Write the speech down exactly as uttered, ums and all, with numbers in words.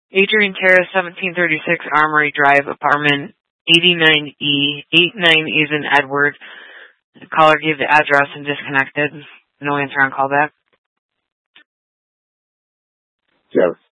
Adrian Terrace, seventeen thirty-six Armory Drive, apartment eighty-nine E. eighty-nine E is in Edward. The caller gave the address and disconnected. No answer on callback. Yes.